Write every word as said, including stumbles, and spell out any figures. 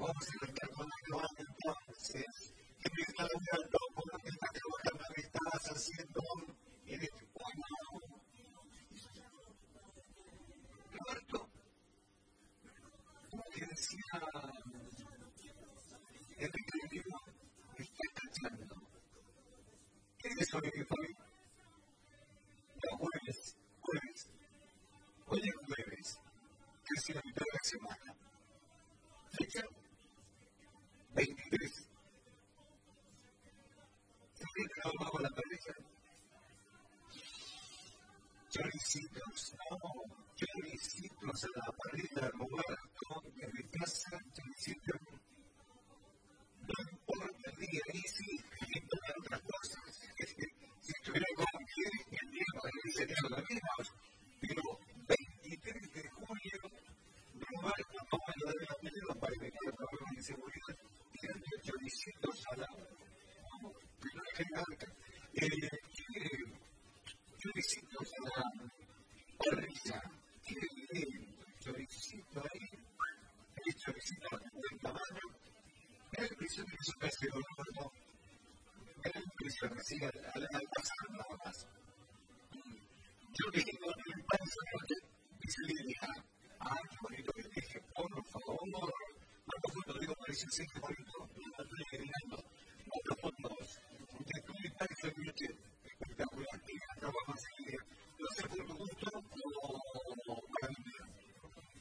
vamos a arrancar con la que va entonces. Que me está hablando, ¿cómo te está trabajando? ¿Qué estabas haciendo? Y de bueno, Roberto, como que decía Enrique de Vivo, me está cachando. ¿Qué es eso, Fabi? No, jueves, jueves. Hoy es jueves, casi la mitad de la semana. Fecha veintitrés. ¿Sabes que no hago la pareja? Choricitos, no, choricitos a la parrilla, Roberto, en mi casa, choricitos. No importa el día, ahí sí, y todas otras cosas. Si estuviera con que el día para mí sería lo mismo, pero veintitrés de julio, Roberto, toma lo de la pelea para que no problema de seguridad, tirando choricitos a la. Pero en general, choricitos a la parrilla, qué bien, choricito ahí, el choricito a la tamaño. Me da la impresión que eso casi lo no, me da la impresión así al pasar nada más. Yo le digo en el pan sonote y se le diga, ah, qué bonito que dije, por favor, cuánto juntos digo, pareció ser que bonito